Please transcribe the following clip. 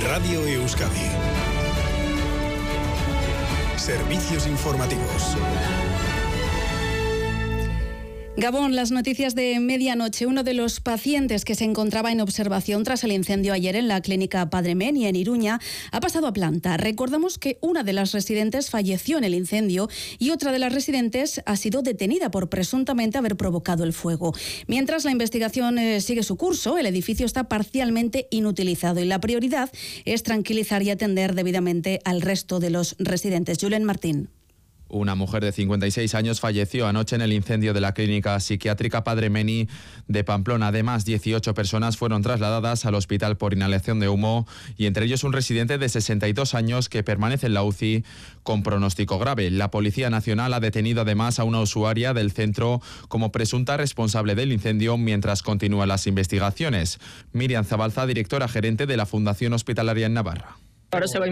Radio Euskadi. Servicios informativos. Gabón, las noticias de medianoche. Uno de los pacientes que se encontraba en observación tras el incendio ayer en la clínica Padre Meni en Iruña ha pasado a planta. Recordamos que una de las residentes falleció en el incendio y otra de las residentes ha sido detenida por presuntamente haber provocado el fuego. Mientras la investigación sigue su curso, el edificio está parcialmente inutilizado y la prioridad es tranquilizar y atender debidamente al resto de los residentes. Julen Martín. Una mujer de 56 años falleció anoche en el incendio de la clínica psiquiátrica Padre Meni de Pamplona. Además, 18 personas fueron trasladadas al hospital por inhalación de humo y entre ellos un residente de 62 años que permanece en la UCI con pronóstico grave. La Policía Nacional ha detenido además a una usuaria del centro como presunta responsable del incendio mientras continúan las investigaciones. Miriam Zabalza, directora gerente de la Fundación Hospitalaria en Navarra. Ahora se va a